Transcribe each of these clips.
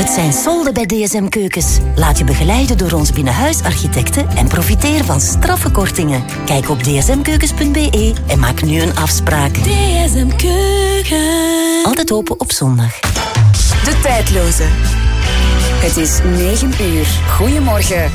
Het zijn solden bij DSM Keukens. Laat je begeleiden door onze binnenhuisarchitecten en profiteer van straffe kortingen. Kijk op dsmkeukens.be en maak nu een afspraak. DSM Keukens. Altijd open op zondag. De Tijdloze. Het is 9 uur. Goedemorgen.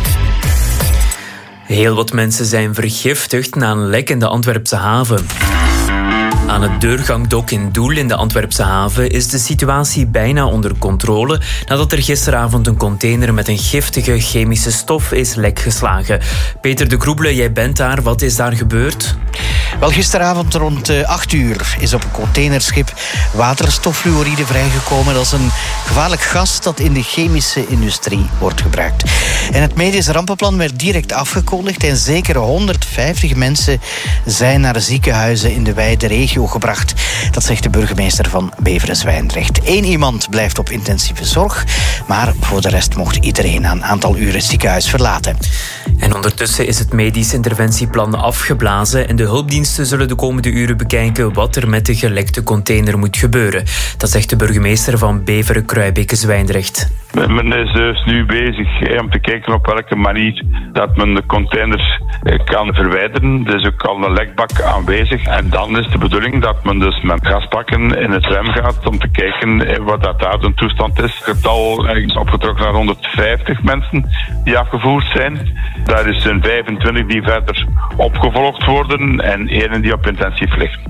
Heel wat mensen zijn vergiftigd na een lek in de Antwerpse haven. Aan het deurgangdok in Doel in de Antwerpse haven is de situatie bijna onder controle nadat er gisteravond een container met een giftige chemische stof is lekgeslagen. Peter de Kroebele, jij bent daar. Wat is daar gebeurd? Wel, gisteravond rond 8 uur is op een containerschip waterstoffluoride vrijgekomen. Dat is een gevaarlijk gas dat in de chemische industrie wordt gebruikt. En het medisch rampenplan werd direct afgekondigd en zeker 150 mensen zijn naar ziekenhuizen in de wijde regio gebracht. Dat zegt de burgemeester van Beveren-Zwijndrecht. 1 iemand blijft op intensieve zorg, maar voor de rest mocht iedereen na een aantal uren het ziekenhuis verlaten. En ondertussen is het medisch interventieplan afgeblazen en de hulpdiensten zullen de komende uren bekijken wat er met de gelekte container moet gebeuren. Dat zegt de burgemeester van Beveren-Kruibeke-Zwijndrecht. Men is dus nu bezig om te kijken op welke manier dat men de containers kan verwijderen. Er is ook al een lekbak aanwezig. En dan is de bedoeling dat men dus met gaspakken in het zwem gaat om te kijken wat dat daar de toestand is. Het getal is opgetrokken naar 150 mensen die afgevoerd zijn. Daar is een 25 die verder opgevolgd worden en 1 die op intensief ligt.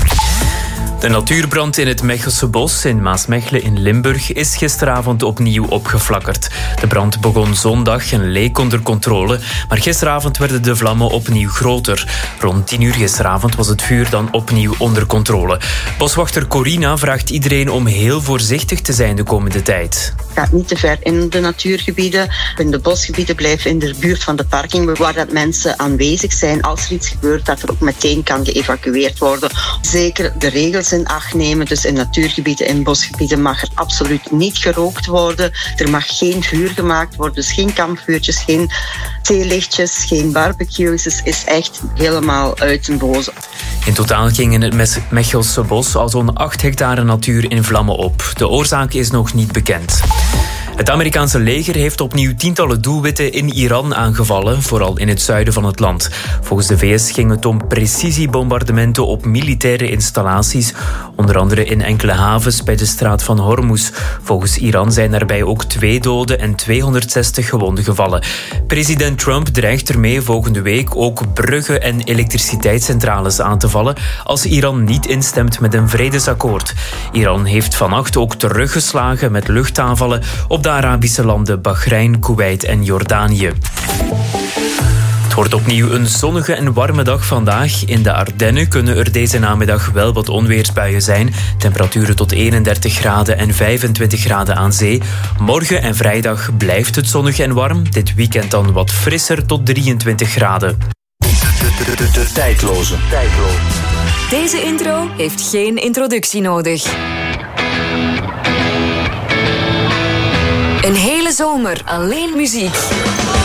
De natuurbrand in het Mechelse bos in Maasmechelen in Limburg is gisteravond opnieuw opgeflakkerd. De brand begon zondag en leek onder controle, maar gisteravond werden de vlammen opnieuw groter. Rond 10 uur gisteravond was het vuur dan opnieuw onder controle. Boswachter Corina vraagt iedereen om heel voorzichtig te zijn de komende tijd. Ga niet te ver in de natuurgebieden. In de bosgebieden blijf in de buurt van de parking waar dat mensen aanwezig zijn. Als er iets gebeurt, dat er ook meteen kan geëvacueerd worden. Zeker de regels in acht nemen. Dus in natuurgebieden en bosgebieden mag er absoluut niet gerookt worden. Er mag geen vuur gemaakt worden. Dus geen kampvuurtjes, geen theelichtjes, geen barbecues. Dus is echt helemaal uit den boze. In totaal ging in het Mechelse bos al zo'n 8 hectare natuur in vlammen op. De oorzaak is nog niet bekend. Het Amerikaanse leger heeft opnieuw tientallen doelwitten in Iran aangevallen, vooral in het zuiden van het land. Volgens de VS ging het om precisiebombardementen op militaire installaties, onder andere in enkele havens bij de straat van Hormuz. Volgens Iran zijn daarbij ook 2 doden en 260 gewonden gevallen. President Trump dreigt ermee volgende week ook bruggen en elektriciteitscentrales aan te vallen als Iran niet instemt met een vredesakkoord. Iran heeft vannacht ook teruggeslagen met luchtaanvallen op de Arabische landen Bahrein, Kuwait en Jordanië. Het wordt opnieuw een zonnige en warme dag vandaag. In de Ardennen kunnen er deze namiddag wel wat onweersbuien zijn. Temperaturen tot 31 graden en 25 graden aan zee. Morgen en vrijdag blijft het zonnig en warm. Dit weekend dan wat frisser tot 23 graden. De Tijdloze. Deze intro heeft geen introductie nodig. Een hele zomer alleen muziek.